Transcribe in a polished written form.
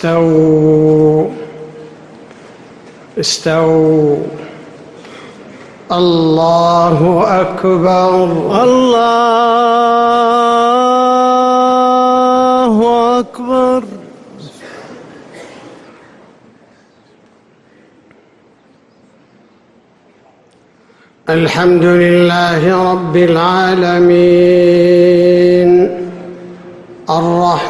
استووا استووا. الله أكبر. الله أكبر. الحمد لله رب العالمين الرحمن